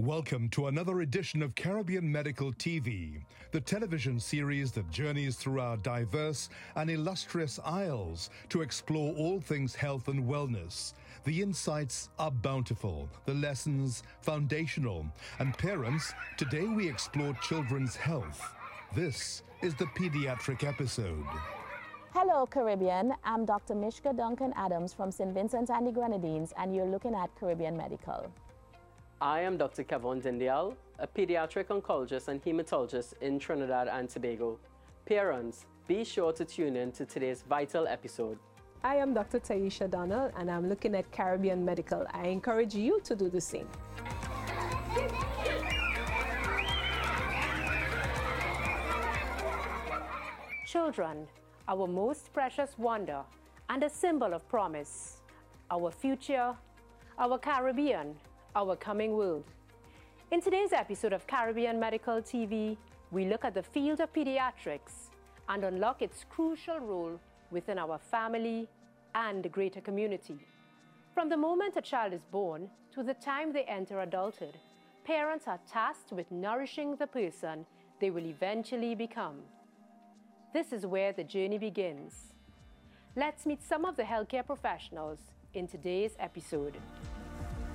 Welcome to another edition of Caribbean Medical TV, the television series that journeys through our diverse and illustrious isles to explore all things health and wellness. The insights are bountiful, the lessons foundational, and parents, today we explore children's health. This is the pediatric episode. Hello Caribbean, I'm Dr. Mishka Duncan Adams from St. Vincent and the Grenadines, and you're looking at Caribbean Medical. I am Dr. Kevon Dindial, a pediatric oncologist and hematologist in Trinidad and Tobago. Parents, be sure to tune in to today's vital episode. I am Dr. Taisha Donnell, and I'm looking at Caribbean Medical. I encourage you to do the same. Children, our most precious wonder and a symbol of promise, our future, our Caribbean, our coming world. In today's episode of Caribbean Medical TV, we look at the field of pediatrics and unlock its crucial role within our family and the greater community. From the moment a child is born to the time they enter adulthood, parents are tasked with nourishing the person they will eventually become. This is where the journey begins. Let's meet some of the healthcare professionals in today's episode.